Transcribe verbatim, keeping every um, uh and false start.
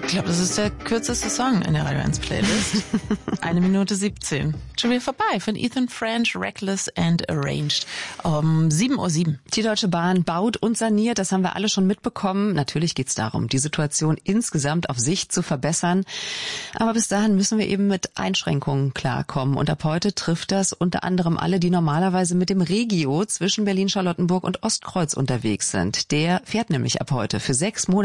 Ich glaube, das ist der kürzeste Song in der Radio eins Playlist. Eine Minute siebzehn. Schon wieder vorbei von Ethan French, Reckless and Arranged. Um sieben Uhr sieben. Die Deutsche Bahn baut und saniert, das haben wir alle schon mitbekommen. Natürlich geht es darum, die Situation insgesamt auf Sicht zu verbessern. Aber bis dahin müssen wir eben mit Einschränkungen klarkommen. Und ab heute trifft das unter anderem alle, die normalerweise mit dem Regio zwischen Berlin-Charlottenburg und Ostkreuz unterwegs sind. Der fährt nämlich ab heute für sechs Monate